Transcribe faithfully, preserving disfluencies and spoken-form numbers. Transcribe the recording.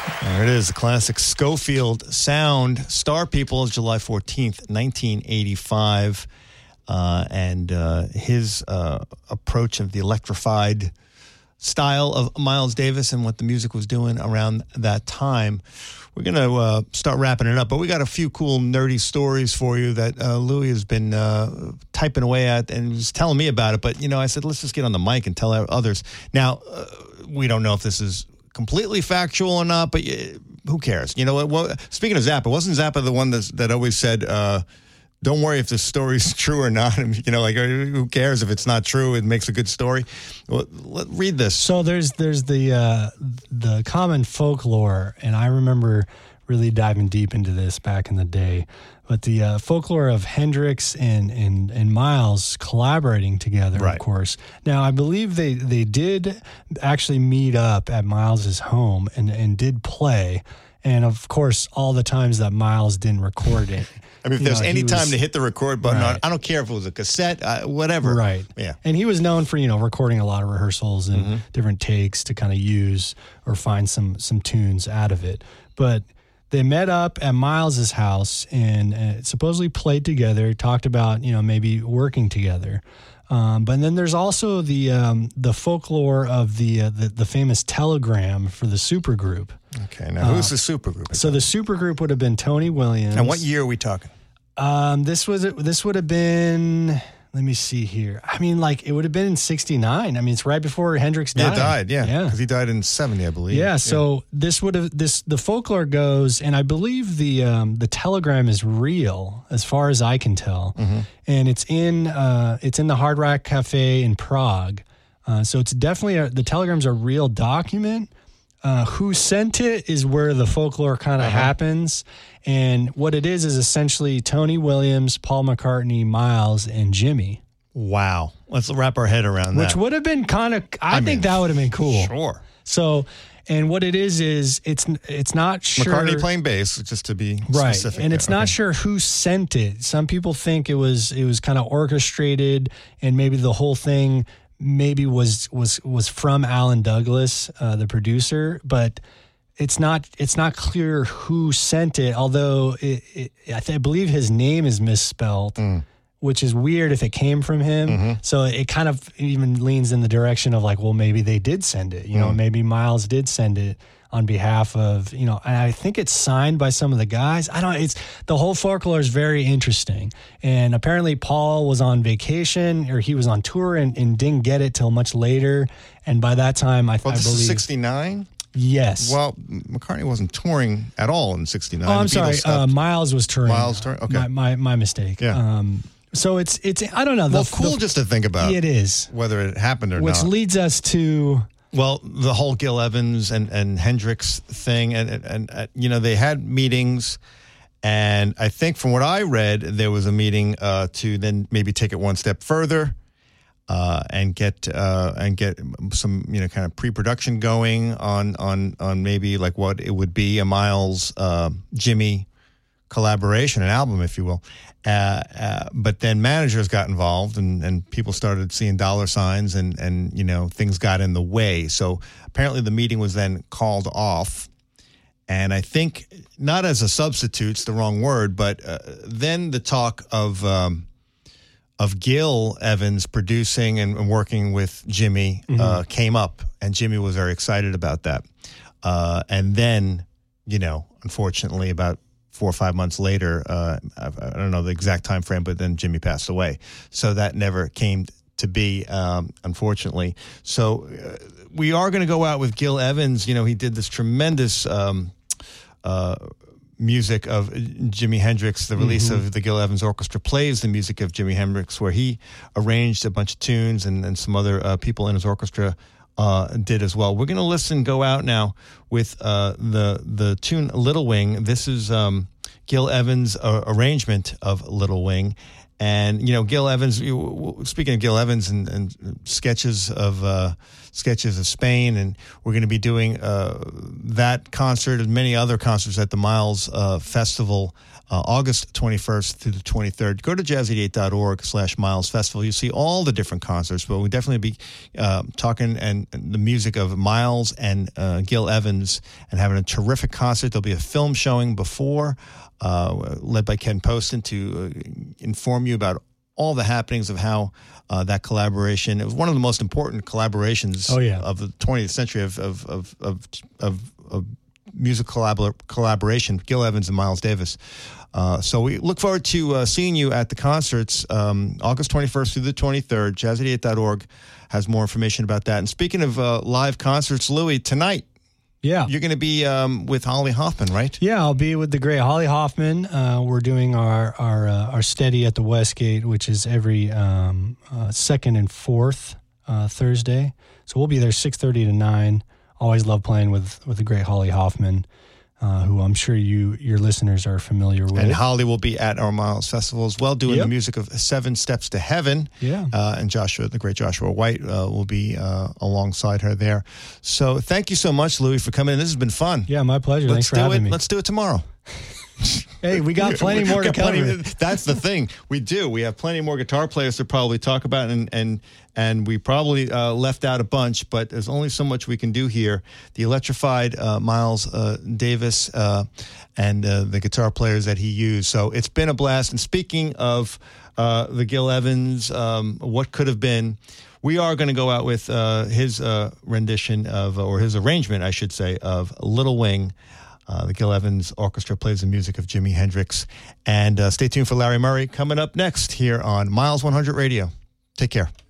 There it is, the classic Schofield sound. Star People, July fourteenth, nineteen eighty-five. Uh, and uh, his uh, approach of the electrified style of Miles Davis and what the music was doing around that time. We're going to uh, start wrapping it up, but we got a few cool nerdy stories for you that uh, Louis has been uh, typing away at and was telling me about it. But, you know, I said, let's just get on the mic and tell others. Now, uh, we don't know if this is completely factual or not, but uh, who cares? You know, what, what, speaking of Zappa, wasn't Zappa the one that, that always said, uh, don't worry if the story's true or not? You know, like, who cares if it's not true? It makes a good story. Well, let, read this. So there's there's the uh, the common folklore, and I remember really diving deep into this back in the day. But the uh, folklore of Hendrix and, and, and Miles collaborating together, right. Of course. Now, I believe they, they did actually meet up at Miles's home and, and did play. And, of course, all the times that Miles didn't record it. I mean, if there's know, any time was, to hit the record button, right. on, I don't care if it was a cassette, uh, whatever. Right. Yeah. And he was known for, you know, recording a lot of rehearsals and mm-hmm. different takes to kind of use or find some some tunes out of it. But they met up at Miles's house and uh, supposedly played together, talked about, you know, maybe working together. Um, but then there's also the um, the folklore of the, uh, the the famous telegram for the supergroup. Okay, now who's uh, the supergroup? So the supergroup would have been Tony Williams. And what year are we talking? Um, this was this would have been. Let me see here. I mean, like, it would have been in sixty-nine. I mean, it's right before Hendrix died. Yeah, died, yeah. Because yeah. he died in seventy, I believe. Yeah, so yeah. this would have, this, the folklore goes, and I believe the um, the telegram is real, as far as I can tell. Mm-hmm. And it's in, uh, it's in the Hard Rock Cafe in Prague. Uh, so it's definitely, a, the telegram's a real document. Uh, who sent it is where the folklore kind of uh-huh. happens. And what it is is essentially Tony Williams, Paul McCartney, Miles, and Jimmy. Wow. Let's wrap our head around Which that. Which would have been kind of, I, I think mean, that would have been cool. Sure. So, and what it is, is it's it's not sure. McCartney playing bass, just to be right. specific. And there. it's okay. not sure who sent it. Some people think it was it was kind of orchestrated and maybe the whole thing maybe was was was from Alan Douglas, uh, the producer, but it's not it's not clear who sent it. Although it, it, I, th- I believe his name is misspelled, mm. which is weird if it came from him. Mm-hmm. So it kind of even leans in the direction of like, well, maybe they did send it. You mm. know, maybe Miles did send it on behalf of, you know, and I think it's signed by some of the guys. I don't, it's, the whole folklore is very interesting. And apparently Paul was on vacation or he was on tour and, and didn't get it till much later. And by that time, I, well, I this believe. Is sixty-nine? Yes. Well, McCartney wasn't touring at all in sixty-nine. Oh, I'm sorry. Uh, Miles was touring. Miles touring? Okay. My, my, my mistake. Yeah. Um, so it's, it's, I don't know. The, well, cool the, just to think about. It is. Whether it happened or Which not. Which leads us to. Well, the whole Gil Evans and, and Hendrix thing, and, and, and uh, you know, they had meetings, and I think from what I read, there was a meeting uh, to then maybe take it one step further uh, and get uh, and get some, you know, kind of pre-production going on on on maybe like what it would be a Miles uh, Jimmy collaboration, an album, if you will. Uh, uh, but then managers got involved and, and people started seeing dollar signs and, and, you know, things got in the way. So apparently the meeting was then called off. And I think not as a substitute, it's the wrong word, but uh, then the talk of um, of Gil Evans producing and, and working with Jimmy mm-hmm. uh, came up, and Jimmy was very excited about that. Uh, and then, you know, unfortunately about four or five months later, uh, I, I don't know the exact time frame, but then Jimmy passed away. So that never came to be, um, unfortunately. So uh, we are going to go out with Gil Evans. You know, he did this tremendous um, uh, music of Jimi Hendrix. The release mm-hmm. of the Gil Evans Orchestra plays the music of Jimi Hendrix, where he arranged a bunch of tunes, and, and some other uh, people in his orchestra Uh, did as well. We're going to listen, go out now with uh, the the tune Little Wing. This is um, Gil Evans' uh, arrangement of Little Wing. And, you know, Gil Evans, you, speaking of Gil Evans and, and sketches of uh, Sketches of Spain, and we're going to be doing uh, that concert and many other concerts at the Miles uh, Festival, uh, August twenty-first through the twenty-third. Go to jazz eighty-eight dot org slash Miles Festival. You'll see all the different concerts, but we'll definitely be uh, talking and, and the music of Miles and uh, Gil Evans and having a terrific concert. There'll be a film showing before, uh, led by Ken Poston, to uh, inform you about all the happenings of how uh, that collaboration, it was one of the most important collaborations oh, yeah. of the twentieth century of of of of, of, of music collabor- collaboration, Gil Evans and Miles Davis. Uh, so we look forward to uh, seeing you at the concerts, um, August twenty-first through the twenty-third. jazz eighty-eight dot org has more information about that. And speaking of uh, live concerts, Louis, tonight, yeah, you're going to be um, with Holly Hoffman, right? Yeah, I'll be with the great Holly Hoffman. Uh, we're doing our our uh, our steady at the Westgate, which is every um, uh, second and fourth uh, Thursday. So we'll be there six thirty to nine. Always love playing with with the great Holly Hoffman, uh, who I'm sure you your listeners are familiar with. And Holly will be at our Miles Festival as well, doing yep. the music of Seven Steps to Heaven. Yeah. Uh, and Joshua, the great Joshua White, uh, will be uh, alongside her there. So thank you so much, Louis, for coming in. This has been fun. Yeah, my pleasure. Let's Thanks for do having it. me. Let's do it tomorrow. Hey, we got plenty more to cover. Plenty, that's the thing. We do. We have plenty more guitar players to probably talk about, and and and we probably uh, left out a bunch, but there's only so much we can do here. The electrified uh, Miles uh, Davis uh, and uh, the guitar players that he used. So it's been a blast. And speaking of uh, the Gil Evans, um, what could have been, we are going to go out with uh, his uh, rendition of, or his arrangement, I should say, of Little Wing. Uh, the Gil Evans Orchestra plays the music of Jimi Hendrix. And uh, stay tuned for Larry Murray coming up next here on Miles one hundred Radio. Take care.